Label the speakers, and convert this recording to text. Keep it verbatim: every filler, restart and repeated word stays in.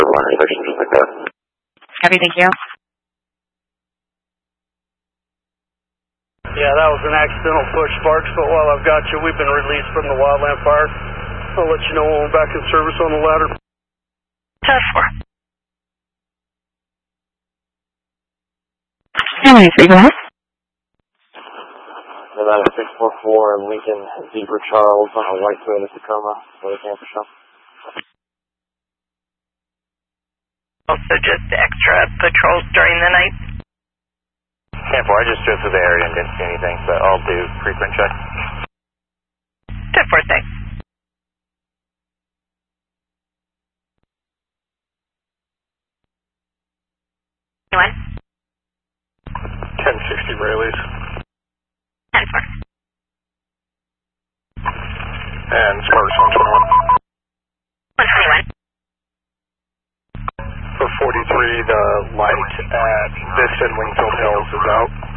Speaker 1: intersections, just like that.
Speaker 2: Copy, thank you.
Speaker 3: Yeah, that was an accidental push, Sparks, but while I've got you, we've been released from the wildland fire. I'll let you know when we're back in service on the ladder.
Speaker 2: ten four. Anyway, so go ahead.
Speaker 1: Nevada six four four, Lincoln Zebra Charles on a white Toyota Tacoma for the camper shop.
Speaker 2: Also just extra patrols during the night.
Speaker 1: ten four, I just drove through the area and didn't see anything, so I'll do frequent check.
Speaker 2: ten four, thanks. Anyone?
Speaker 3: ten sixty Rayleighs.
Speaker 2: ten four.
Speaker 3: And Sparks one twenty-one.
Speaker 2: one twenty-one.
Speaker 3: For forty-three, the light at Vista and Wingfield Hills is out.